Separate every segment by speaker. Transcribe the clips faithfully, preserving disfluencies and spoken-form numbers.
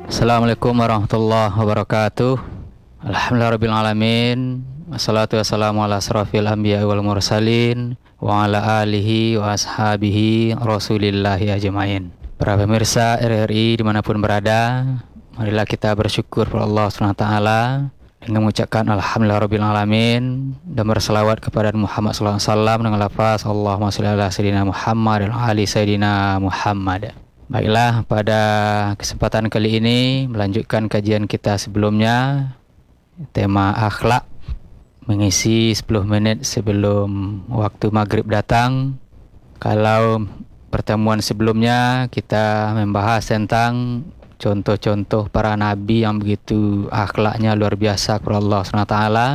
Speaker 1: Assalamualaikum warahmatullahi wabarakatuh. Alhamdulillahirrabbilalamin. Wassalatu wassalamu ala asrafil anbiya wal mursalin wa ala alihi wa ashabihi rasulillahi ajmain. Para pemirsa R R I dimanapun berada, marilah kita bersyukur kepada Allah subhanahu wa taala dengan mengucapkan Alhamdulillahirrabbilalamin dan berselawat kepada Muhammad sallallahu alaihi wasallam dengan lafaz Allahumma shalli ala sayyidina Muhammad wa ali sayyidina Muhammad. Baiklah, pada kesempatan kali ini melanjutkan kajian kita sebelumnya, tema akhlak, mengisi sepuluh menit sebelum waktu maghrib datang. Kalau pertemuan sebelumnya kita membahas tentang contoh-contoh para nabi yang begitu akhlaknya luar biasa kepada Allah subhanahu wa taala,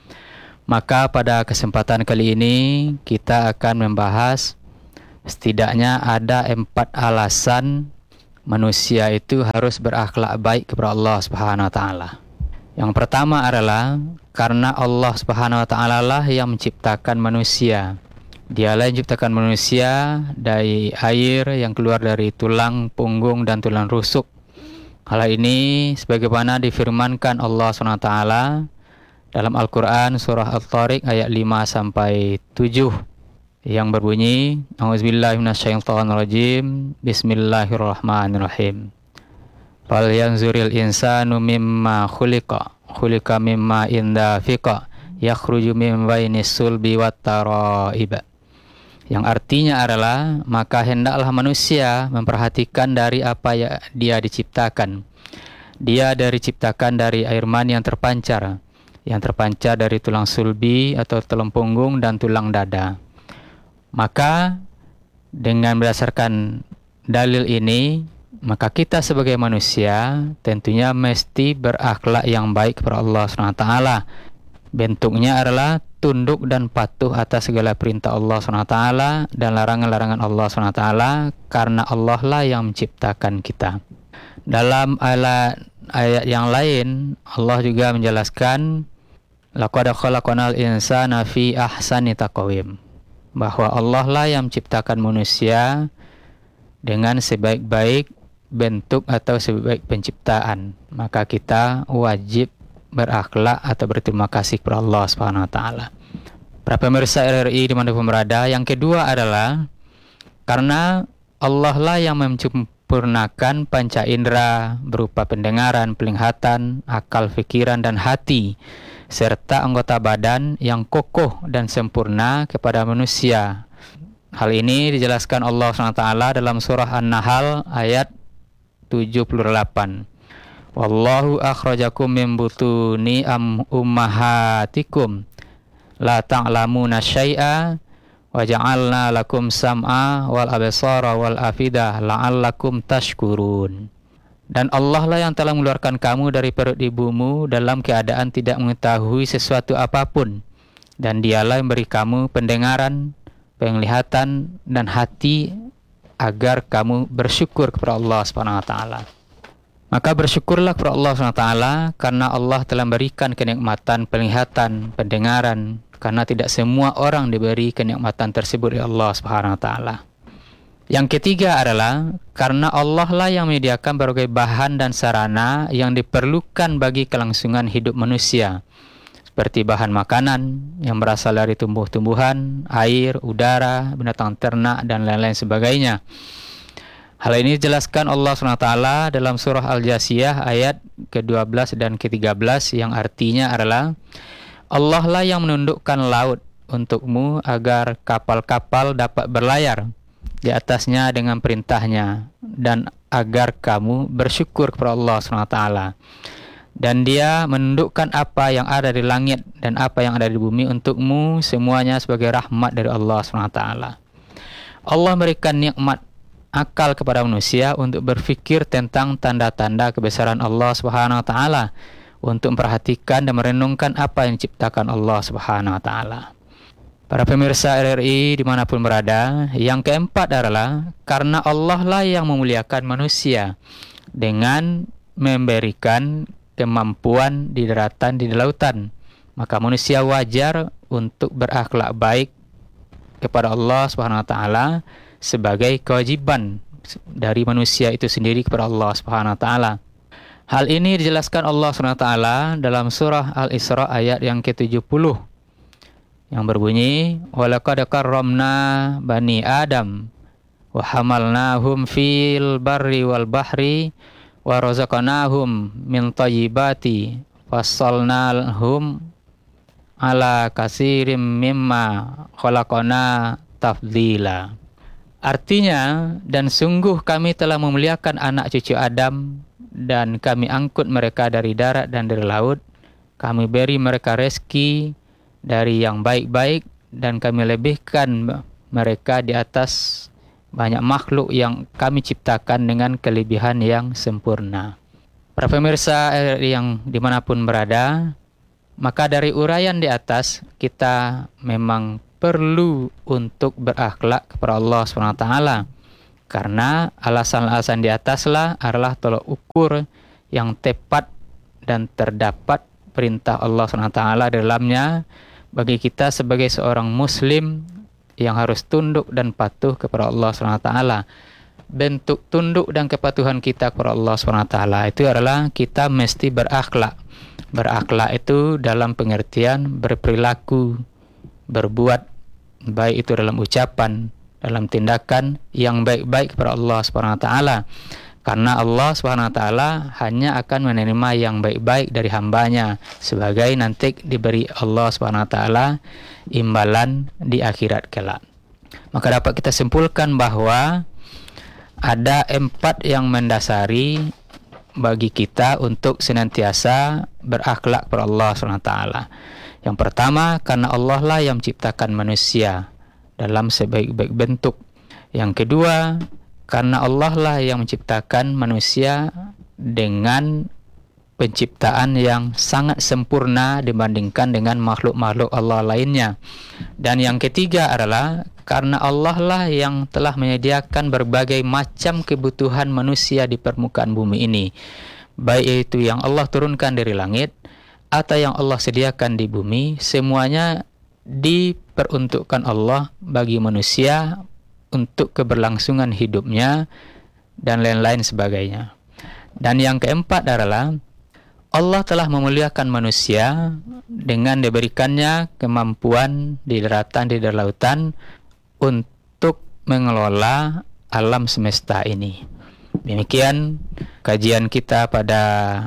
Speaker 1: maka pada kesempatan kali ini kita akan membahas setidaknya ada empat alasan manusia itu harus berakhlak baik kepada Allah Subhanahu wa taala. Yang pertama adalah karena Allah Subhanahu wa taala lah yang menciptakan manusia. Dialah yang menciptakan manusia dari air yang keluar dari tulang punggung dan tulang rusuk. Hal ini sebagaimana difirmankan Allah Subhanahu wa taala dalam Al-Qur'an surah At-Tariq ayat lima sampai tujuh. Yang berbunyi, A'udzubillahi minasyaitonirrajim, Bismillahirrahmanirrahim. Fal yanzuril insanu mimma khuliqa, khuliqa mimma indafiqa, yakhruju min bainis sulbi wat taraiba. Yang artinya adalah, maka hendaklah manusia memperhatikan dari apa yang dia diciptakan. Dia dari diciptakan dari air mani yang terpancar, yang terpancar dari tulang sulbi atau tulang punggung dan tulang dada. Maka dengan berdasarkan dalil ini, maka kita sebagai manusia tentunya mesti berakhlak yang baik kepada Allah subhanahu wa taala. Bentuknya adalah tunduk dan patuh atas segala perintah Allah subhanahu wa taala dan larangan-larangan Allah subhanahu wa taala, karena Allah lah yang menciptakan kita. Dalam ayat, ayat yang lain Allah juga menjelaskan, laqad khalaqnal insana fi ahsani taqwim, bahwa Allah lah yang menciptakan manusia dengan sebaik-baik bentuk atau sebaik penciptaan. Maka kita wajib berakhlak atau berterima kasih kepada Allah Subhanahu wa taala. Para pemirsa R R I dimanapun berada, yang kedua adalah karena Allah lah yang menyempurnakan panca indera berupa pendengaran, penglihatan, akal, fikiran dan hati, serta anggota badan yang kokoh dan sempurna kepada manusia. Hal ini dijelaskan Allah subhanahu wa taala dalam surah An-Nahl ayat tujuh puluh delapan. Wallahu akhrajakum min butuni am ummahatikum la ta'lamuna syai'a wa ja'alna lakum sam'a wal absara wal afidah la'allakum tashkurun. Dan Allah lah yang telah mengeluarkan kamu dari perut ibumu dalam keadaan tidak mengetahui sesuatu apapun. Dan dialah yang beri kamu pendengaran, penglihatan, dan hati agar kamu bersyukur kepada Allah subhanahu wa taala. Maka bersyukurlah kepada Allah subhanahu wa taala karena Allah telah memberikan kenikmatan penglihatan, pendengaran, karena tidak semua orang diberi kenikmatan tersebut oleh Allah subhanahu wa taala. Yang ketiga adalah karena Allah lah yang menyediakan berbagai bahan dan sarana yang diperlukan bagi kelangsungan hidup manusia, seperti bahan makanan yang berasal dari tumbuh-tumbuhan, air, udara, binatang ternak, dan lain-lain sebagainya. Hal ini dijelaskan Allah subhanahu wa taala dalam surah Al-Jasiyah ayat ke dua belas dan ke tiga belas, yang artinya adalah Allah lah yang menundukkan laut untukmu agar kapal-kapal dapat berlayar di atasnya dengan perintahnya, dan agar kamu bersyukur kepada Allah subhanahu wa taala. Dan dia menundukkan apa yang ada di langit dan apa yang ada di bumi untukmu, semuanya sebagai rahmat dari Allah subhanahu wa taala. Allah memberikan nikmat akal kepada manusia untuk berfikir tentang tanda-tanda kebesaran Allah subhanahu wa taala, untuk memperhatikan dan merenungkan apa yang diciptakan Allah subhanahu wa taala. Para pemirsa R R I dimanapun berada, yang keempat adalah karena Allah lah yang memuliakan manusia dengan memberikan kemampuan di daratan, di lautan. Maka manusia wajar untuk berakhlak baik kepada Allah subhanahu wa taala sebagai kewajiban dari manusia itu sendiri kepada Allah subhanahu wa taala. Hal ini dijelaskan Allah subhanahu wa taala dalam surah Al-Isra ayat yang ke tujuh puluh yang berbunyi, walaqad karramna bani Adam wa hamalnahum fil barri wal bahri wa razaqnahum min thayyibati fassalnahum ala kasirim mimma khalaqna tafdila. Artinya, dan sungguh kami telah memuliakan anak cucu Adam dan kami angkut mereka dari darat dan dari laut. Kami beri mereka rezeki dari yang baik-baik dan kami lebihkan mereka di atas banyak makhluk yang kami ciptakan dengan kelebihan yang sempurna. Para pemirsa yang dimanapun berada, maka dari uraian di atas kita memang perlu untuk berakhlak kepada Allah subhanahu wa taala. Karena alasan-alasan di ataslah adalah tolok ukur yang tepat dan terdapat perintah Allah subhanahu wa taala di dalamnya bagi kita sebagai seorang muslim yang harus tunduk dan patuh kepada Allah subhanahu wa taala. Bentuk tunduk dan kepatuhan kita kepada Allah subhanahu wa taala itu adalah kita mesti berakhlak. Berakhlak itu dalam pengertian berperilaku, berbuat baik itu dalam ucapan, dalam tindakan yang baik-baik kepada Allah subhanahu wa taala. Karena Allah subhanahu wa taala hanya akan menerima yang baik-baik dari hambanya sebagai nanti diberi Allah subhanahu wa taala imbalan di akhirat kelak. Maka dapat kita simpulkan bahwa ada empat yang mendasari bagi kita untuk senantiasa berakhlak kepada Allah subhanahu wa taala. Yang pertama, karena Allah lah yang menciptakan manusia dalam sebaik-baik bentuk. Yang kedua, karena Allah lah yang menciptakan manusia dengan penciptaan yang sangat sempurna dibandingkan dengan makhluk-makhluk Allah lainnya. Dan yang ketiga adalah karena Allah lah yang telah menyediakan berbagai macam kebutuhan manusia di permukaan bumi ini, baik itu yang Allah turunkan dari langit atau yang Allah sediakan di bumi. Semuanya diperuntukkan Allah bagi manusia untuk keberlangsungan hidupnya dan lain-lain sebagainya. Dan yang keempat adalah Allah telah memuliakan manusia dengan diberikannya kemampuan di daratan, di darlautan untuk mengelola alam semesta ini. Demikian kajian kita pada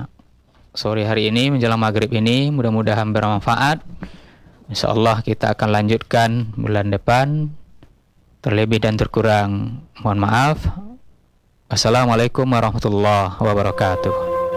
Speaker 1: sore hari ini menjelang maghrib ini, mudah-mudahan bermanfaat. InsyaAllah kita akan lanjutkan bulan depan. Terlebih dan terkurang mohon maaf. Wassalamualaikum warahmatullahi wabarakatuh.